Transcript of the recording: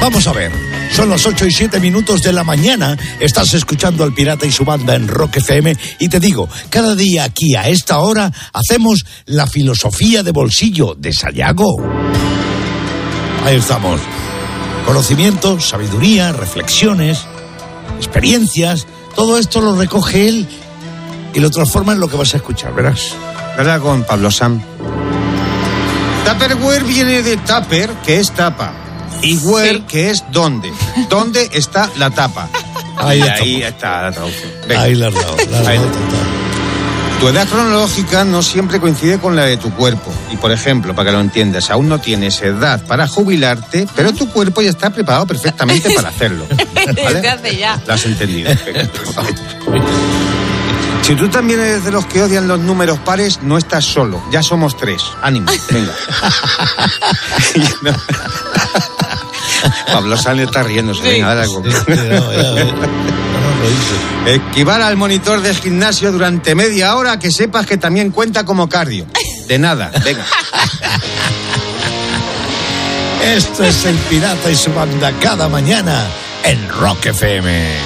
Vamos a ver, son las 8:07 de la mañana, estás escuchando al Pirata y su banda en Rock FM y te digo, cada día aquí a esta hora hacemos la filosofía de bolsillo de Sayago. Ahí estamos, conocimiento, sabiduría, reflexiones, experiencias, todo esto lo recoge él y lo transforma en lo que vas a escuchar, verás. ¿Verdad con Pablo Sam? Tupperware viene de tupper, que es tapa. Y where, sí, que es dónde. ¿Dónde está la tapa? Ahí está la traducción. Venga. Ahí la has dado. Tu edad cronológica no siempre coincide con la de tu cuerpo. Y, por ejemplo, para que lo entiendas, aún no tienes edad para jubilarte, pero tu cuerpo ya está preparado perfectamente para hacerlo. ¿Vale? Desde hace ya. ¿Lo has entendido? Si tú también eres de los que odian los números pares, no estás solo. Ya somos 3. Ánimo, venga. Pablo Sánchez está riéndose. Sí. Venga, dale algo. Esquivar al monitor de gimnasio durante media hora, que sepas que también cuenta como cardio. De nada, venga. Esto es el Pirata y su banda cada mañana en Rock FM.